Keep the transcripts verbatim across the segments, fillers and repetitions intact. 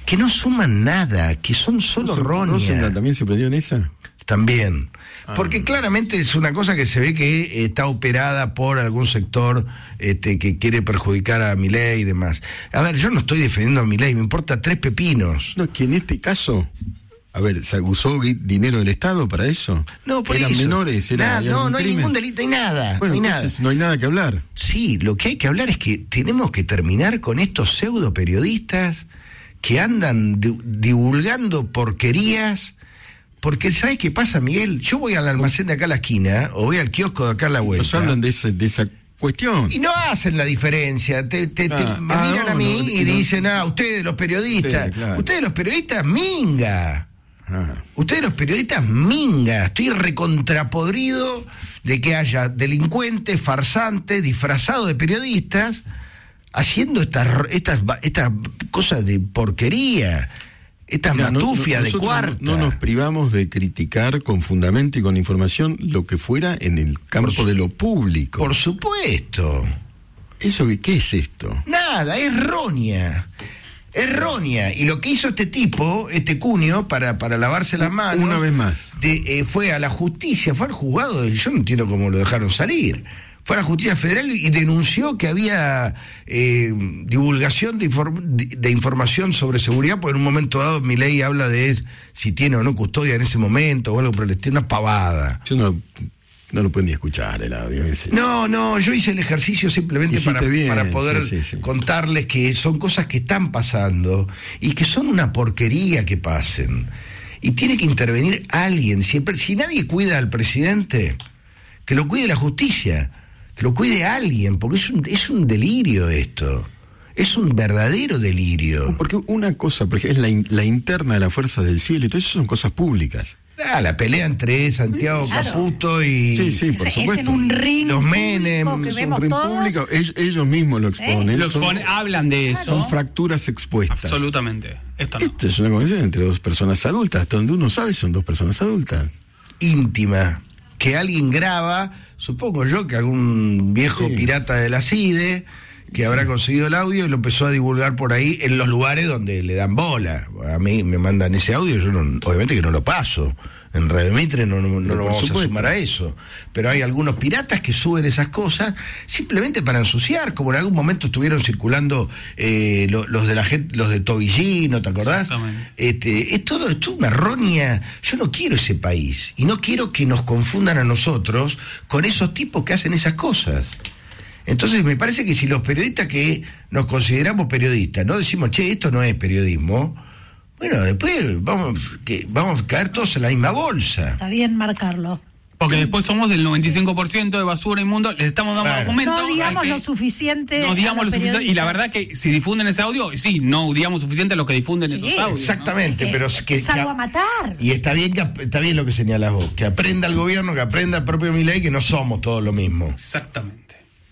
que no suman nada, que son solo roña. ¿Rosenblatt también se prendió en esa? También. Ah. Porque claramente es una cosa que se ve que está operada por algún sector este, que quiere perjudicar a Milei y demás. A ver, yo no estoy defendiendo a Milei, me importa tres pepinos. No, es que en este caso, a ver, ¿se usó dinero del Estado para eso? No, por ¿Eran eso. menores? ¿Era, Nada, no, no hay crimen? ningún delito, no hay nada. Bueno, no hay entonces nada. no hay nada que hablar. Sí, lo que hay que hablar es que tenemos que terminar con estos pseudo periodistas que andan di- divulgando porquerías. Porque ¿sabes qué pasa, Miguel? Yo voy al almacén de acá a la esquina o voy al kiosco de acá a la vuelta. Nos hablan de, ese, de esa cuestión. Y no hacen la diferencia. Te, te, Ah, te, me ah, miran no, a mí no, y no. dicen, ah, ustedes los periodistas. Sí, claro. Ustedes los periodistas, minga. Ah. Ustedes los periodistas, minga. Estoy recontrapodrido de que haya delincuentes, farsantes, disfrazados de periodistas, haciendo estas estas estas cosas de porquería. Esta Mira, no- matufia no- de nosotros cuarta. No, no nos privamos de criticar con fundamento y con información lo que fuera en el campo Por su- de lo público. Por supuesto. ¿Eso qué, qué es esto? Nada, es roña. Errónea. Y lo que hizo este tipo, este cuño, para, para lavarse las manos. Una vez más. De, eh, fue a la justicia, fue al juzgado, de- yo no entiendo cómo lo dejaron salir. Fue a la justicia federal y denunció que había eh, divulgación de, inform- de, de información sobre seguridad, porque en un momento dado Milei habla de si tiene o no custodia en ese momento o algo por el estilo, una pavada. Yo no, no lo puedo ni escuchar el audio ese. No, no, yo hice el ejercicio simplemente Hiciste para, bien, para poder sí, sí, sí. contarles que son cosas que están pasando y que son una porquería que pasen. Y tiene que intervenir alguien. Si, el pre- si nadie cuida al presidente, que lo cuide la justicia, que lo cuide alguien, porque es un, es un delirio esto. Es un verdadero delirio. Porque una cosa, por ejemplo, es la, in- la interna de la Fuerza del Cielo y todo eso son cosas públicas. Ah, la pelea entre Santiago Claro. Caputo y Sí, sí, por Es- es supuesto. en un ring Los público Menem, que Es un vemos ring todos. público, ellos, ellos mismos lo exponen. Los son, pone- hablan de eso. son fracturas expuestas. Absolutamente. Esto no. Esto es una conversación entre dos personas adultas. Hasta donde uno sabe son dos personas adultas. íntima, que alguien graba, supongo yo que algún viejo Sí. pirata de la C I D E, que habrá conseguido el audio y lo empezó a divulgar por ahí en los lugares donde le dan bola. A mí me mandan ese audio, yo no, obviamente que no lo paso. En Radio Mitre no, no, no Pero lo por vamos supuesto. a sumar a eso. Pero hay algunos piratas que suben esas cosas simplemente para ensuciar, como en algún momento estuvieron circulando eh, lo- los de la gente, los de Tobillino, ¿te acordás? Exactamente. Este, es todo, es toda una roña. Yo no quiero ese país y no quiero que nos confundan a nosotros con esos tipos que hacen esas cosas. Entonces me parece que si los periodistas que nos consideramos periodistas no decimos, che, esto no es periodismo, bueno, después vamos, que, vamos a caer todos en la misma bolsa. Está bien marcarlo. Porque después somos del noventa y cinco por ciento de basura inmundo, les estamos dando Claro. argumentos. No digamos al que- lo suficiente. No a digamos los lo suficiente. Y la periodistas. verdad que si difunden ese audio, sí, no digamos suficiente a los que difunden Sí, esos audios. Exactamente, Es que pero es que, es algo que- a matar. Y está bien que ap- está bien lo que señalas vos, que aprenda el gobierno, que aprenda el propio Milei, que no somos todos lo mismo. ¿no? Exactamente.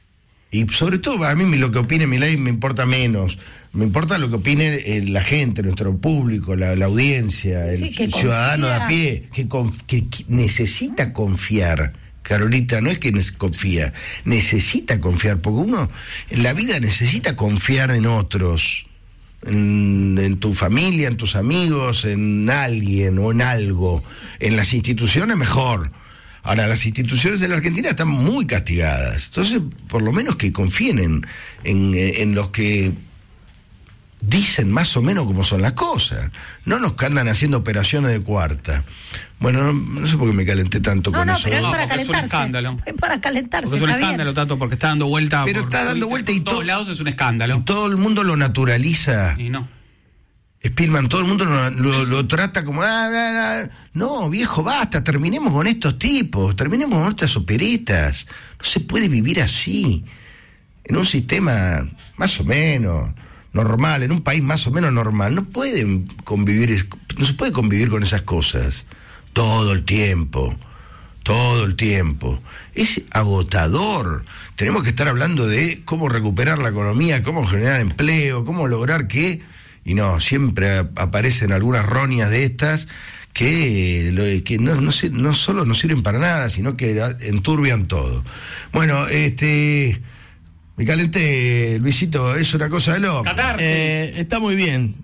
Y sobre todo, a mí lo que opine Milei me importa menos. Me importa lo que opine eh, la gente, nuestro público, la, la audiencia, el, Sí, que el ciudadano de a confía. pie, que, conf- que- que necesita confiar. Carolita, no es que nes- confía, necesita confiar, porque uno en la vida necesita confiar en otros, en, en tu familia, en tus amigos, en alguien o en algo. En las instituciones mejor. Ahora, las instituciones de la Argentina están muy castigadas. Entonces, por lo menos que confíen en, en, eh, en los que dicen más o menos cómo son las cosas. No nos que andan haciendo operaciones de cuarta. Bueno, no, no sé por qué me calenté tanto No, con no, eso. pero es No, para porque es un calentarse. escándalo. Es para calentarse. Porque es un está bien. escándalo, Tato, porque está dando vuelta. Pero por está dando Twitter, vuelta y por todos todo- lados es un escándalo. Todo el mundo lo naturaliza. Y no. Spielman, todo el mundo lo, lo- lo trata como... "Ah, ah, ah". No, viejo, basta, terminemos con estos tipos, terminemos con estas operetas. No se puede vivir así. En un sistema más o menos normal, en un país más o menos normal, no pueden convivir, es- no se puede convivir con esas cosas todo el tiempo. Todo el tiempo. Es agotador. Tenemos que estar hablando de cómo recuperar la economía, cómo generar empleo, cómo lograr que... Y no, siempre a- aparecen algunas roñas de estas que, lo- que no, no, sir- no solo no sirven para nada, sino que a- enturbian todo. Bueno, este... Me calenté, Luisito, es una cosa de loco. Catarsis. Eh, está muy bien.